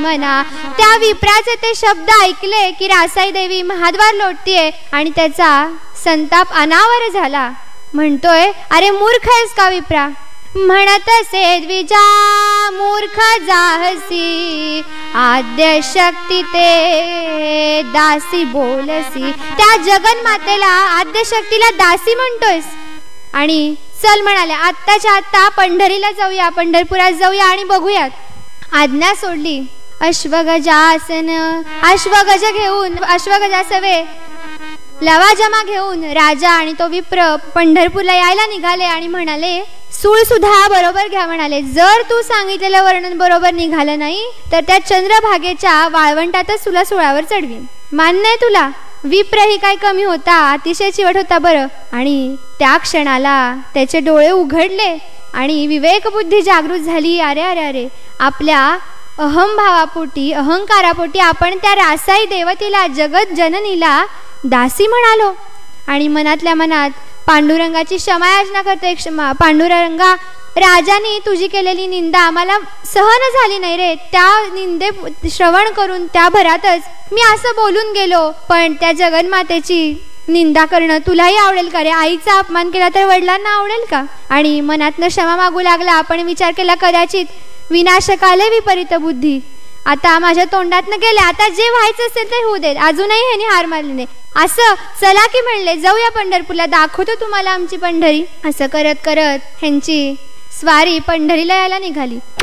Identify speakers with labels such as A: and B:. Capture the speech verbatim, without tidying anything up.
A: मना. त्या विप्राचे ते शब्द ऐकले की रासाई देवी महाद्वार लोटतीये आणि त्याचा संताप अनावर झाला. म्हणतोय, अरे मूर्ख आहेस का विप्रा? म्हणत असे द्विजा मूर्ख जाहसी, आद्य शक्ती ते दासी बोलसी. त्या जगन्मातेला आद्य शक्तीला दासी म्हणतोयस. आणि चल म्हणाले, आत्ताच्या आत्ता पंढरीला जाऊया, पंढरपुरात जाऊया आणि बघूयात. आज्ञा सोडली. अश्वगजासन अश्वगज घेऊन अश्वगजासवे लवाजमा घेऊन राजा आणि तो विप्र पंढरपूरला यायला निघाले आणि म्हणाले, सूळ सुद्धा बरोबर घ्या म्हणाले. जर तू सांगितलेलं वर्णन बरोबर निघालं नाही तर त्या चंद्रभागेच्या वाळवंटातच तुला सुळावर चढवीन. मान्य आहे तुला? विप्र ही काय कमी होता, अतिशय चिवट होता बरं. आणि त्या क्षणाला त्याचे डोळे उघडले आणि विवेक बुद्धी जागृत झाली. अरे अरे अरे आपल्या अहंभावापोटी अहंकारापोटी आपण त्या रासाई देवतेला जगत जननीला दासी म्हणालो. आणि मनातल्या मनात पांडुरंगाची क्षमायाचना करते. क्षमा पांडुरंगा, राजाने तुझी केलेली निंदा आम्हाला सहन झाली नाही रे. त्या निंदे श्रवण करून त्या भरातच मी असं बोलून गेलो. पण त्या जगन्मातेची निंदा करणं तुलाही आवडेल का रे? आईचा अपमान केला तर वडिलांना आवडेल का? आणि मनातनं क्षमा मागू लागला. आपण विचार केला, कदाचित विनाशकाले विपरीत बुद्धी. आता माझ्या तोंडातनं गेले, आता जे व्हायचं असेल ते होऊ देत. अजूनही ह्याने हार मानली नाही. असं चला की म्हणले, जाऊया पंढरपूरला, दाखवतो तुम्हाला आमची पंढरी. असं करत करत ह्यांची स्वारी पंढरीला यायला निघाली.